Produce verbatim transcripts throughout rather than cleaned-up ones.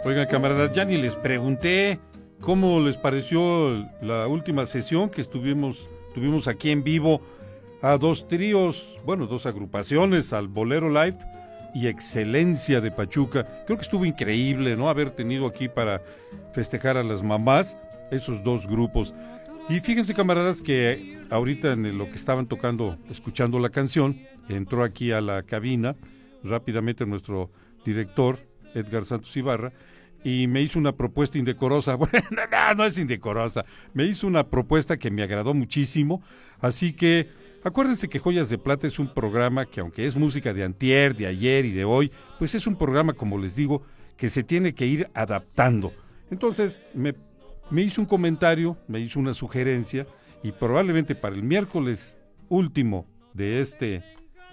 Oigan, camaradas, ya ni les pregunté cómo les pareció la última sesión que estuvimos tuvimos aquí en vivo a dos tríos, bueno, dos agrupaciones, al Bolero Live y Excelencia de Pachuca. Creo que estuvo increíble, ¿no? Haber tenido aquí para festejar a las mamás esos dos grupos. Y fíjense, camaradas, que ahorita en lo que estaban tocando, escuchando la canción, entró aquí a la cabina rápidamente nuestro director, Edgar Santos Ibarra, y me hizo una propuesta indecorosa. Bueno, no, no es indecorosa, me hizo una propuesta que me agradó muchísimo, así que acuérdense que Joyas de Plata es un programa que, aunque es música de antier, de ayer y de hoy, pues es un programa, como les digo, que se tiene que ir adaptando. Entonces me, me hizo un comentario, me hizo una sugerencia, y probablemente para el miércoles último de este,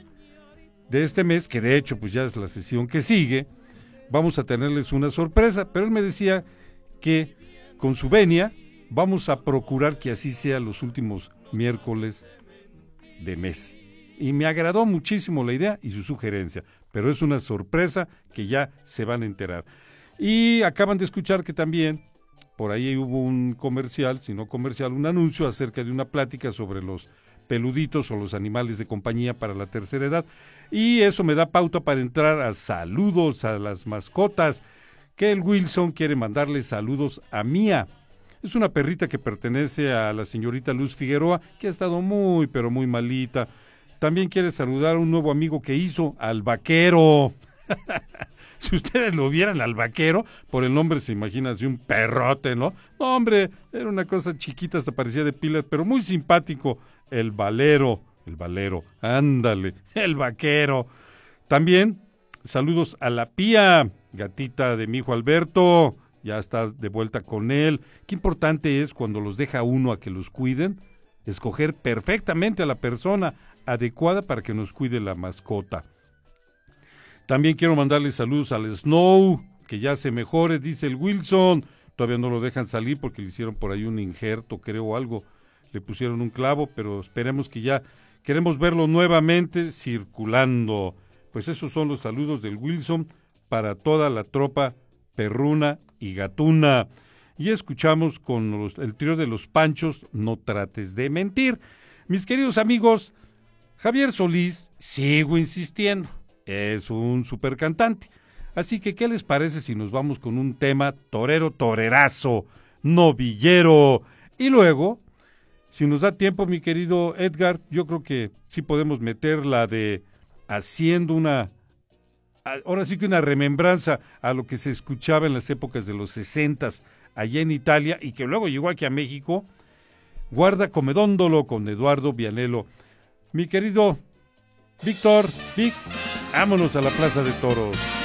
de este mes, que de hecho pues ya es la sesión que sigue, vamos a tenerles una sorpresa, pero él me decía que con su venia vamos a procurar que así sea los últimos miércoles de mes. Y me agradó muchísimo la idea y su sugerencia, pero es una sorpresa que ya se van a enterar. Y acaban de escuchar que también por ahí hubo un comercial, si no comercial, un anuncio acerca de una plática sobre los peluditos o los animales de compañía para la tercera edad. Y eso me da pauta para entrar a saludos a las mascotas, que el Wilson quiere mandarle saludos a Mía. Es una perrita que pertenece a la señorita Luz Figueroa, que ha estado muy, pero muy malita. También quiere saludar a un nuevo amigo que hizo, al Vaquero. Si ustedes lo vieran al Vaquero, por el nombre se imagina así un perrote, ¿no? No, hombre, era una cosa chiquita, hasta parecía de pilas, pero muy simpático. El Valero, el Valero, ándale, el Vaquero. También saludos a la Pía, gatita de mi hijo Alberto, ya está de vuelta con él. Qué importante es cuando los deja uno a que los cuiden, escoger perfectamente a la persona adecuada para que nos cuide la mascota. También quiero mandarle saludos al Snow, que ya se mejore, dice el Wilson. Todavía no lo dejan salir porque le hicieron por ahí un injerto, creo, o algo. Le pusieron un clavo, pero esperemos que ya, queremos verlo nuevamente circulando. Pues esos son los saludos del Wilson para toda la tropa perruna y gatuna. Y escuchamos con los, el trío de los Panchos, No trates de mentir. Mis queridos amigos, Javier Solís, sigo insistiendo, es un super cantante. Así que, ¿qué les parece si nos vamos con un tema torero, torerazo, novillero? Y luego, si nos da tiempo, mi querido Edgar, yo creo que sí podemos meter la de haciendo una, ahora sí que una remembranza a lo que se escuchaba en las épocas de los sesentas allá en Italia y que luego llegó aquí a México, Guarda Comedóndolo con Eduardo Vianello. Mi querido Víctor, Vic, vámonos a la Plaza de Toros.